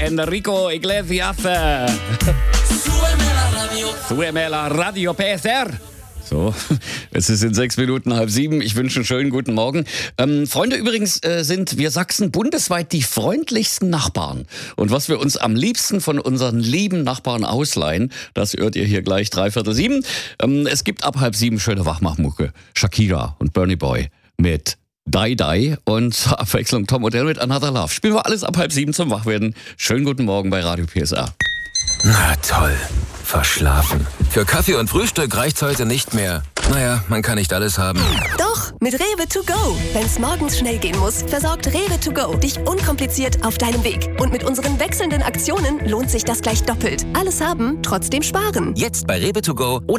Enrico Iglesias. Súbeme la Radio PSR. So, es ist in 6 Minuten 6:30. Ich wünsche einen schönen guten Morgen. Freunde, übrigens sind wir Sachsen bundesweit die freundlichsten Nachbarn. Und was wir uns am liebsten von unseren lieben Nachbarn ausleihen, das hört ihr hier gleich 6:45. Es gibt ab 6:30 schöne Wachmachmucke. Shakira und Bernie Boy mit Die Die und zur Abwechslung Tom Odell mit Another Love. Spielen wir alles ab 6:30 zum Wachwerden. Schönen guten Morgen bei Radio PSR. Na toll, verschlafen. Für Kaffee und Frühstück reicht's heute nicht mehr. Naja, man kann nicht alles haben. Doch, mit Rewe to go. Wenn's morgens schnell gehen muss, versorgt Rewe to go dich unkompliziert auf deinem Weg. Und mit unseren wechselnden Aktionen lohnt sich das gleich doppelt. Alles haben, trotzdem sparen. Jetzt bei Rewe to go oder